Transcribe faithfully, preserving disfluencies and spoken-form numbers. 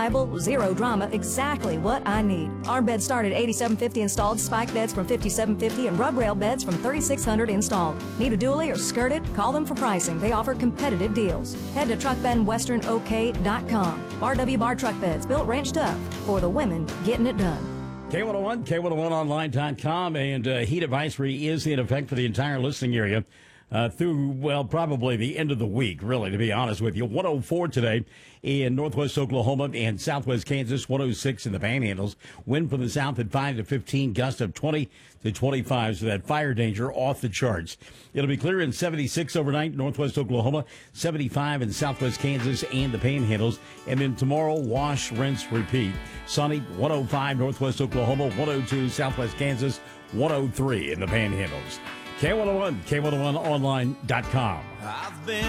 Zero drama, exactly what I need. Our beds start at eighty-seven fifty installed, spike beds from fifty-seven fifty, and rub rail beds from thirty-six hundred installed. Need a dually or skirted? Call them for pricing. They offer competitive deals. Head to truck bed western o k dot com. R W Bar Truck Beds, built ranch tough for the women getting it done. K one oh one, K one oh one online dot com, and uh, heat advisory is in effect for the entire listening area. Uh, through, well, probably the end of the week, really, to be honest with you. one oh four today in northwest Oklahoma and southwest Kansas, one oh six in the Panhandles. Wind from the south at five to fifteen, gust of twenty to twenty-five, so that fire danger off the charts. It'll be clear in seventy-six overnight, northwest Oklahoma, seventy-five in southwest Kansas and the Panhandles. And then tomorrow, wash, rinse, repeat. Sunny, one oh five northwest Oklahoma, one oh two southwest Kansas, one oh three in the Panhandles. K one oh one, K one oh one online dot com. I've been